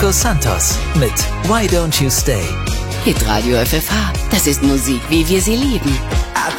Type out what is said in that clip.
Nico Santos mit Why Don't You Stay? Hitradio FFH, das ist Musik, wie wir sie lieben.